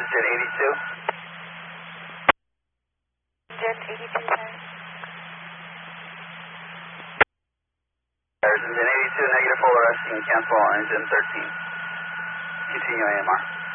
Jet 82. Jet 82, sir. Engine 82, negative full arrest. You can cancel on engine 13. Continue AMR.